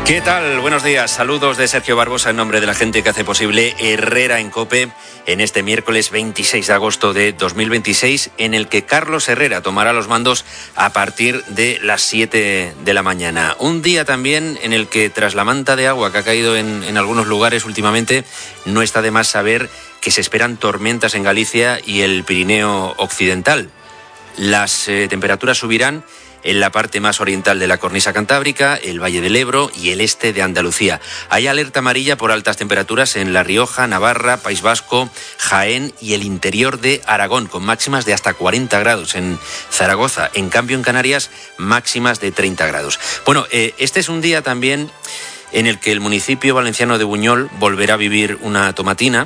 ¿Qué tal? Buenos días. Saludos de Sergio Barbosa en nombre de la gente que hace posible Herrera en COPE en este miércoles 26 de agosto de 2026, en el que Carlos Herrera tomará los mandos a partir de las 7 de la mañana. Un día también en el que, tras la manta de agua que ha caído en algunos lugares últimamente, no está de más saber que se esperan tormentas en Galicia y el Pirineo occidental. Las temperaturas subirán en la parte más oriental de la cornisa cantábrica, el Valle del Ebro y el este de Andalucía. Hay alerta amarilla por altas temperaturas en La Rioja, Navarra, País Vasco, Jaén y el interior de Aragón, con máximas de hasta 40 grados en Zaragoza. En cambio, en Canarias, máximas de 30 grados. Bueno, este es un día también en el que el municipio valenciano de Buñol volverá a vivir una tomatina.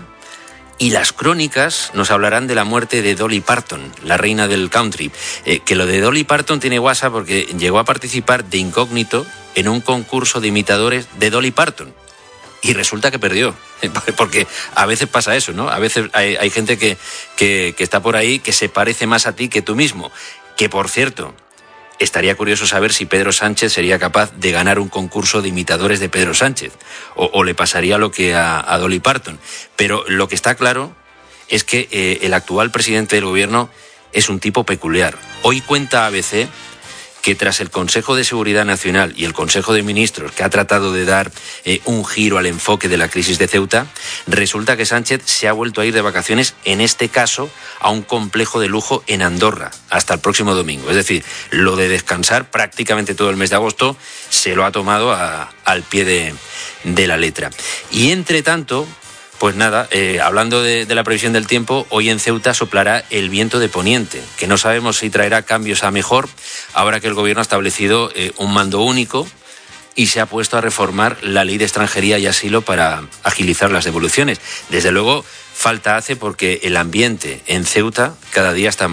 Y las crónicas nos hablarán de la muerte de Dolly Parton, la reina del country. Que lo de Dolly Parton tiene guasa porque llegó a participar de incógnito en un concurso de imitadores de Dolly Parton. Y resulta que perdió, porque a veces pasa eso, ¿no? A veces hay gente que está por ahí que se parece más a ti que tú mismo. Que, por cierto, estaría curioso saber si Pedro Sánchez sería capaz de ganar un concurso de imitadores de Pedro Sánchez, o le pasaría lo que a Dolly Parton. Pero lo que está claro es que el actual presidente del gobierno es un tipo peculiar. Hoy cuenta ABC que tras el Consejo de Seguridad Nacional y el Consejo de Ministros, que ha tratado de dar un giro al enfoque de la crisis de Ceuta, resulta que Sánchez se ha vuelto a ir de vacaciones, en este caso, a un complejo de lujo en Andorra, hasta el próximo domingo. Es decir, lo de descansar prácticamente todo el mes de agosto se lo ha tomado al pie de la letra. Y entre tanto, pues nada, hablando de la previsión del tiempo, hoy en Ceuta soplará el viento de poniente, que no sabemos si traerá cambios a mejor, ahora que el gobierno ha establecido un mando único y se ha puesto a reformar la ley de extranjería y asilo para agilizar las devoluciones. Desde luego, falta hace porque el ambiente en Ceuta cada día está